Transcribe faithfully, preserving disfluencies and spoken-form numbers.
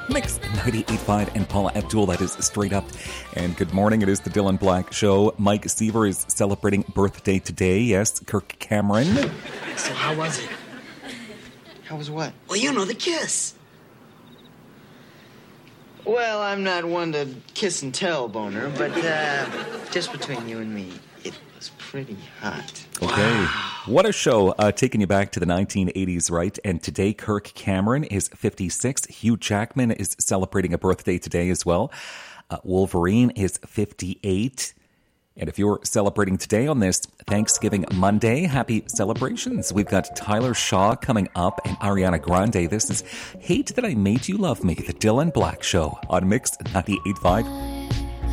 Mix ninety-eight point five and Paula Abdul, that is Straight Up. And good morning, it is the Dylan Black Show. Mike Seaver is celebrating birthday today. Yes, Kirk Cameron. So how was it? How was what? Well, you know, the kiss. Well, I'm not one to kiss and tell, Boner, but uh, just between you and me, it was pretty hot. Okay. What a show. Uh, taking you back to the nineteen eighties, right? And today, Kirk Cameron is fifty-six. Hugh Jackman is celebrating a birthday today as well. Uh, Wolverine is fifty-eight. And if you're celebrating today on this Thanksgiving Monday, happy celebrations. We've got Tyler Shaw coming up and Ariana Grande. This is Hate That I Made You Love Me, the Dylan Black Show on Mix ninety-eight point five.